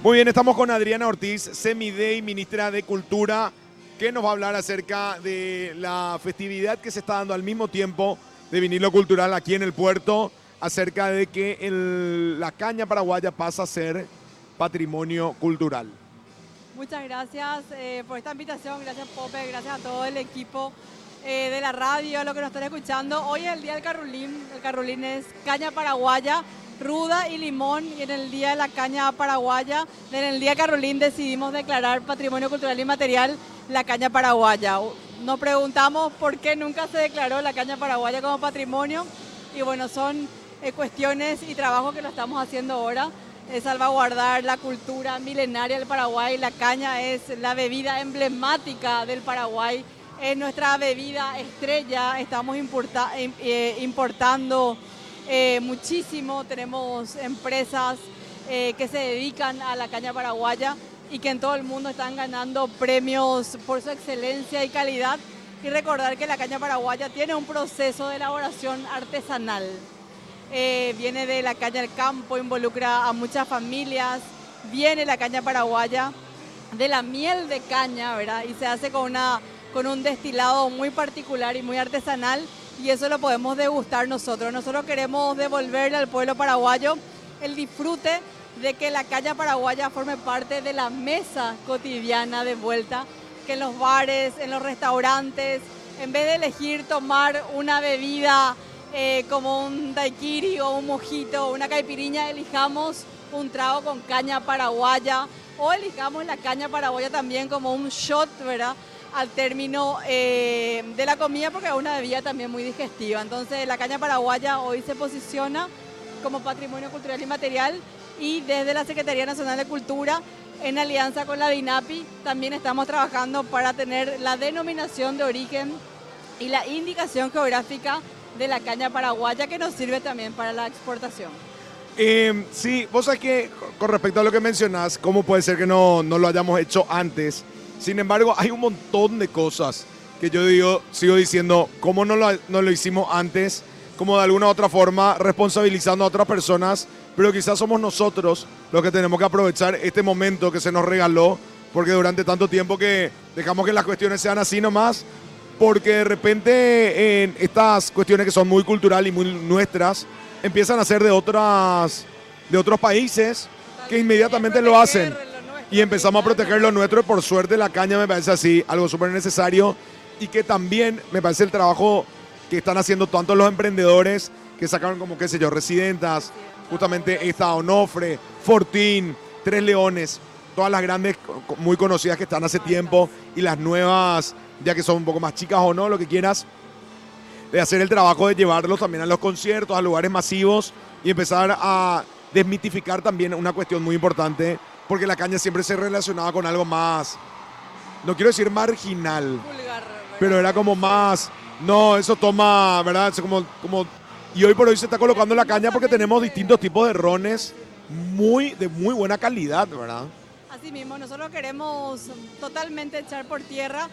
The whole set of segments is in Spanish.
Muy bien, estamos con Adriana Ortiz, Semidey, ministra de Cultura, que nos va a hablar acerca de la festividad que se está dando al mismo tiempo de vinilo cultural aquí en el puerto, acerca de que la caña paraguaya pasa a ser patrimonio cultural. Muchas gracias por esta invitación, gracias Pope, gracias a todo el equipo de la radio, a los que nos están escuchando. Hoy es el día del carrulín, el carrulín es caña paraguaya, ruda y limón, y en el día de la caña paraguaya, en el día de carrulín decidimos declarar patrimonio cultural inmaterial la caña paraguaya. Nos preguntamos por qué nunca se declaró la caña paraguaya como patrimonio, y bueno, son cuestiones y trabajos que lo estamos haciendo ahora. Es salvaguardar la cultura milenaria del Paraguay. La caña es la bebida emblemática del Paraguay, es nuestra bebida estrella. Estamos importando muchísimo, tenemos empresas que se dedican a la caña paraguaya y que en todo el mundo están ganando premios por su excelencia y calidad. Y recordar que la caña paraguaya tiene un proceso de elaboración artesanal. Viene de la caña del campo, involucra a muchas familias. Viene la caña paraguaya de la miel de caña, ¿verdad? Y se hace con un destilado muy particular y muy artesanal, y eso lo podemos degustar nosotros. Nosotros queremos devolverle al pueblo paraguayo el disfrute de que la caña paraguaya forme parte de la mesa cotidiana de vuelta, que en los bares, en los restaurantes, en vez de elegir tomar una bebida como un daiquiri o un mojito o una caipirinha, elijamos un trago con caña paraguaya, o elijamos la caña paraguaya también como un shot, ¿verdad?, al término de la comida, porque es una bebida también muy digestiva. Entonces la caña paraguaya hoy se posiciona como patrimonio cultural inmaterial, y desde la Secretaría Nacional de Cultura, en alianza con la DINAPI, también estamos trabajando para tener la denominación de origen y la indicación geográfica de la caña paraguaya, que nos sirve también para la exportación. Sí, vos sabés que con respecto a lo que mencionás, ¿cómo puede ser que no lo hayamos hecho antes? Sin embargo, hay un montón de cosas que yo sigo diciendo, ¿cómo no lo hicimos antes? Como de alguna u otra forma responsabilizando a otras personas, pero quizás somos nosotros los que tenemos que aprovechar este momento que se nos regaló, porque durante tanto tiempo que dejamos que las cuestiones sean así nomás, porque de repente estas cuestiones que son muy culturales y muy nuestras empiezan a ser de otros países que inmediatamente lo hacen. Y empezamos a proteger lo nuestro, y por suerte la caña me parece así, algo súper necesario, y que también me parece el trabajo que están haciendo tanto los emprendedores que sacaron como, qué sé yo, Residentas, justamente esta Onofre, Fortín, Tres Leones, todas las grandes muy conocidas que están hace tiempo, y las nuevas, ya que son un poco más chicas o no, lo que quieras, de hacer el trabajo de llevarlos también a los conciertos, a lugares masivos, y empezar a desmitificar también una cuestión muy importante, porque la caña siempre se relacionaba con algo más, no quiero decir marginal, Vulgar, pero era como más, no, eso toma, ¿verdad? Es como, y hoy por hoy se está colocando la caña porque tenemos distintos tipos de rones de muy buena calidad, ¿verdad? Así mismo, nosotros queremos totalmente echar por tierra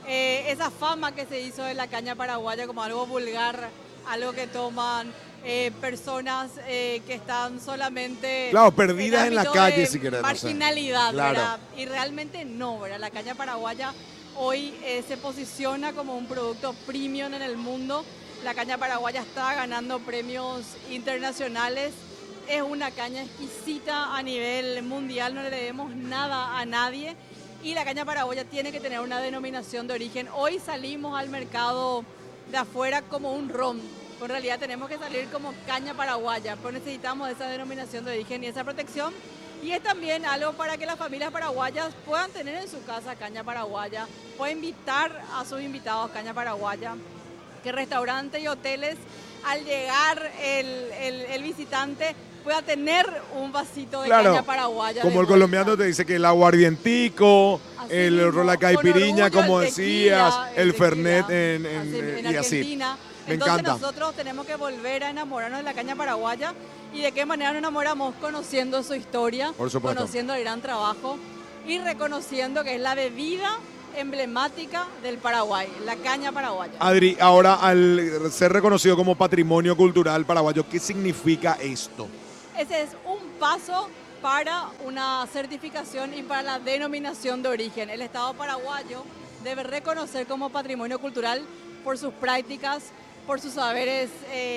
esa fama que se hizo de la caña paraguaya como algo vulgar, algo que toman personas que están solamente... Claro, perdidas en la calle, si querés. Marginalidad, claro. ¿verdad? Y realmente no, ¿verdad? La caña paraguaya hoy se posiciona como un producto premium en el mundo. La caña paraguaya está ganando premios internacionales. Es una caña exquisita a nivel mundial, no le debemos nada a nadie. Y la caña paraguaya tiene que tener una denominación de origen. Hoy salimos al mercado de afuera como un ron. En realidad tenemos que salir como caña paraguaya, pero necesitamos esa denominación de origen y esa protección. Y es también algo para que las familias paraguayas puedan tener en su casa caña paraguaya, pueden invitar a sus invitados caña paraguaya, que restaurantes y hoteles, al llegar el visitante, pueda tener un vasito de caña paraguaya. Como el colombiano te dice que el aguardientico, Así el mismo, rola caipiriña, con orgullo, como el tequila, decías, el fernet en y así. Argentina. Me Entonces encanta. nosotros tenemos que volver a enamorarnos de la caña paraguaya. ¿Y de qué manera nos enamoramos? Conociendo su historia, Por supuesto. conociendo el gran trabajo y reconociendo que es la bebida emblemática del Paraguay, la caña paraguaya. Adri, ahora al ser reconocido como patrimonio cultural paraguayo, ¿qué significa esto? Ese es un paso para una certificación y para la denominación de origen. El Estado paraguayo debe reconocer como patrimonio cultural por sus prácticas, por sus saberes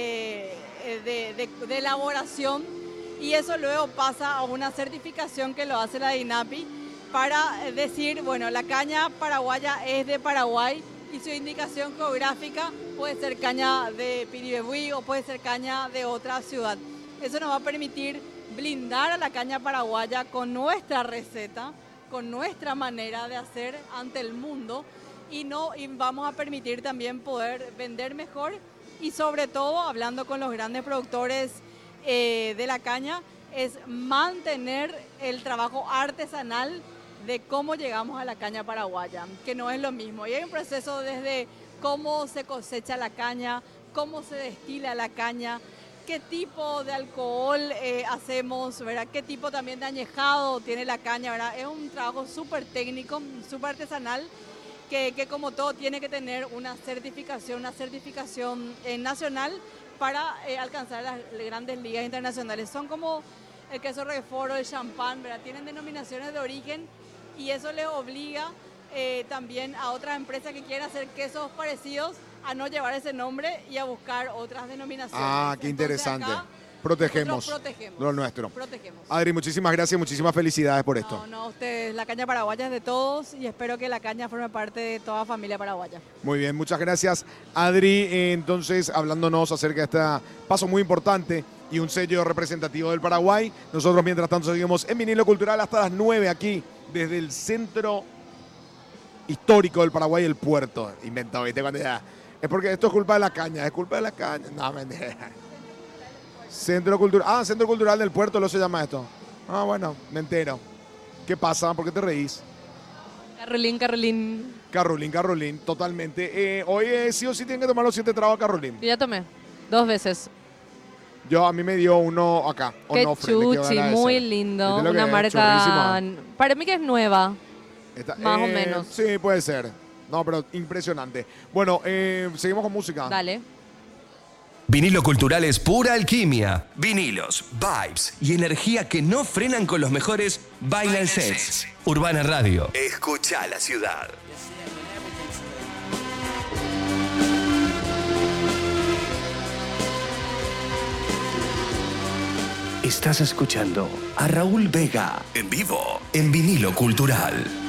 de elaboración, y eso luego pasa a una certificación que lo hace la DINAPI para decir, bueno, la caña paraguaya es de Paraguay y su indicación geográfica puede ser caña de Piribebuy o puede ser caña de otra ciudad. Eso nos va a permitir blindar a la caña paraguaya con nuestra receta, con nuestra manera de hacer ante el mundo, y vamos a permitir también poder vender mejor, y sobre todo, hablando con los grandes productores de la caña, es mantener el trabajo artesanal de cómo llegamos a la caña paraguaya, que no es lo mismo. Y hay un proceso desde cómo se cosecha la caña, cómo se destila la caña, qué tipo de alcohol hacemos, ¿verdad? Qué tipo también de añejado tiene la caña, ¿verdad? Es un trabajo súper técnico, súper artesanal, que como todo tiene que tener una certificación nacional para alcanzar las grandes ligas internacionales. Son como el queso Roquefort, el champán, ¿verdad? Tienen denominaciones de origen, y eso les obliga también a otras empresas que quieren hacer quesos parecidos a no llevar ese nombre y a buscar otras denominaciones. Ah, qué interesante. Protegemos lo nuestro. Protegemos. Adri, muchísimas gracias, muchísimas felicidades por esto. No, ustedes, la caña paraguaya es de todos, y espero que la caña forme parte de toda familia paraguaya. Muy bien, muchas gracias, Adri. Entonces, hablándonos acerca de este paso muy importante y un sello representativo del Paraguay. Nosotros, mientras tanto, seguimos en Vinilo Cultural hasta las 9 aquí, desde el centro histórico del Paraguay, el puerto. Inventado, ¿viste? Cuando ya... Es porque esto es culpa de la caña, es culpa de la caña. No, mentira. Centro Cultural del Puerto, ¿lo se llama esto? Ah, bueno, me entero. ¿Qué pasa? ¿Por qué te reís? Carolín, totalmente. Hoy sí o sí tienen que tomar los 7 tragos a Carolín. Yo ya tomé 2 veces. A mí me dio uno acá. Qué chuchi, muy lindo. Una marca, para mí que es nueva, más o menos. Sí, puede ser. No, pero impresionante. Bueno, seguimos con música. Dale. Vinilo Cultural es pura alquimia. Vinilos, vibes y energía que no frenan con los mejores vinyl sets. Urbana Radio. Escucha la ciudad. Estás escuchando a Raúl Vega en vivo en Vinilo Cultural.